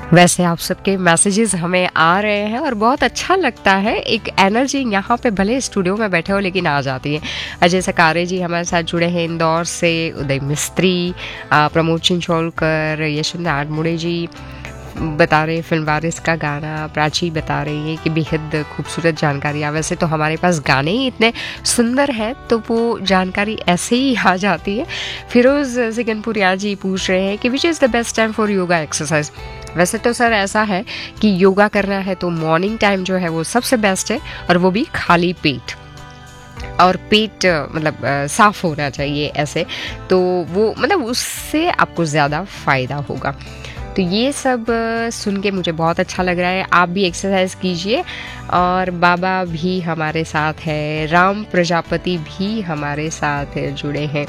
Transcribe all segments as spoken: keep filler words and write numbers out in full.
वैसे आप सबके मैसेजेस हमें आ रहे हैं और बहुत अच्छा लगता है। एक एनर्जी यहाँ पे भले स्टूडियो में बैठे हो लेकिन आ जाती है। अजय सकारे जी हमारे साथ जुड़े हैं इंदौर से, उदय मिस्त्री, अ, प्रमोद चिंचोलकर, यशवंत आडमुड़े जी बता रहे फिल्म वारिस का गाना, प्राची बता रही है कि बेहद खूबसूरत जानकारियाँ। वैसे तो हमारे पास गाने ही इतने सुंदर हैं तो वो जानकारी ऐसे ही आ जाती है। फिरोज़ सिकनपुरिया जी पूछ रहे हैं कि which is the best time for yoga exercise. वैसे तो सर ऐसा है कि योगा करना है तो मॉर्निंग टाइम जो है वो सबसे बेस्ट है, और वो भी खाली पेट, और पेट अ, मतलब अ, साफ होना चाहिए ऐसे, तो वो मतलब उससे आपको ज़्यादा फ़ायदा होगा। तो ये सब अ, सुन के मुझे बहुत अच्छा लग रहा है। आप भी एक्सरसाइज कीजिए। और बाबा भी हमारे साथ है, राम प्रजापति भी हमारे साथ है, जुड़े हैं।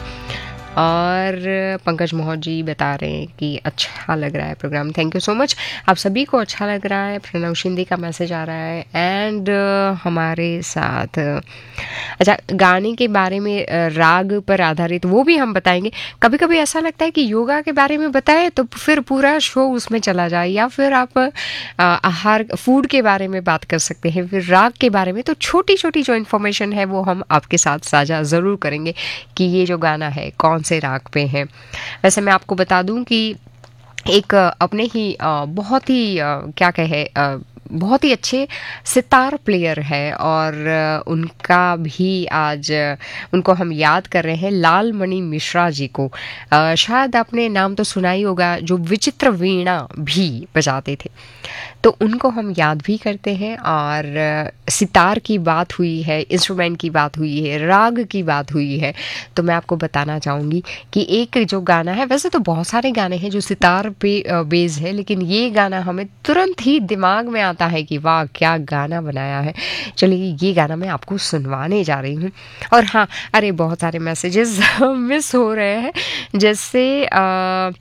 और पंकज मोहन जी बता रहे हैं कि अच्छा लग रहा है programme, thank you so much. आप सभी को अच्छा लग रहा है। प्रणव शिंदे का मैसेज आ रहा है। एंड हमारे साथ अ, अच्छा, गाने के बारे में अ, राग पर आधारित वो भी हम बताएंगे। कभी कभी ऐसा लगता है कि योगा के बारे में बताएं तो फिर पूरा शो उसमें चला जाए, या फिर आप अ, आहार फूड के बारे में बात कर सकते हैं, फिर राग के बारे में। तो छोटी छोटी जो इन्फॉर्मेशन है वो हम आपके साथ साझा ज़रूर करेंगे कि ये जो गाना है कौन से राग पे है। वैसे मैं आपको बता दूं कि एक अ, अपने ही अ, बहुत ही अ, क्या कहे अ, बहुत ही अच्छे सितार प्लेयर है, और अ, उनका भी आज अ, उनको हम याद कर रहे हैं, लाल मणि मिश्रा जी को। अ, शायद आपने नाम तो सुना ही होगा, जो विचित्र वीणा भी बजाते थे। तो उनको हम याद भी करते हैं। और अ, सितार की बात हुई है, इंस्ट्रूमेंट की बात हुई है, राग की बात हुई है, तो मैं आपको बताना चाहूँगी कि एक जो गाना है, वैसे तो बहुत सारे गाने हैं जो सितार पे अ, बेस है, लेकिन ये गाना हमें तुरंत ही दिमाग में आता है कि वाह क्या गाना बनाया है। चलिए ये गाना मैं आपको सुनवाने जा रही हूँ। और हाँ, अरे बहुत सारे मैसेजेस मिस हो रहे हैं, जैसे अ,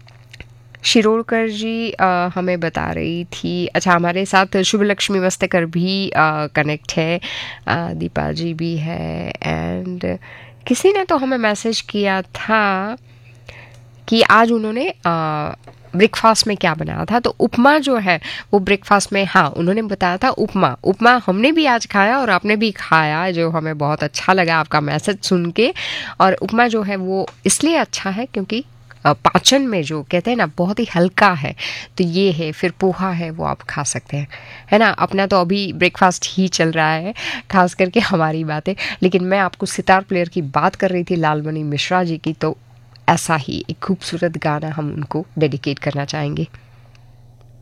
शिरोडकर जी अ, हमें बता रही थी। अच्छा, हमारे साथ शुभ लक्ष्मी मस्तेकर भी कनेक्ट है, अ, दीपा जी भी है। एंड किसी ने तो हमें मैसेज किया था कि आज उन्होंने ब्रेकफास्ट में क्या बनाया था, तो उपमा जो है वो ब्रेकफास्ट में, हाँ उन्होंने बताया था उपमा। उपमा हमने भी आज खाया और आपने भी खाया, जो हमें बहुत अच्छा लगा आपका मैसेज सुन के। और उपमा जो है वो इसलिए अच्छा है क्योंकि अ, पाचन में जो कहते हैं ना बहुत ही हल्का है, तो ये है। फिर पोहा है वो आप खा सकते हैं, है ना। अपना तो अभी ब्रेकफास्ट ही चल रहा है, खास करके हमारी बातें। लेकिन मैं आपको सितार प्लेयर की बात कर रही थी, लालमणि मिश्रा जी की, तो ऐसा ही एक खूबसूरत गाना हम उनको डेडिकेट करना चाहेंगे।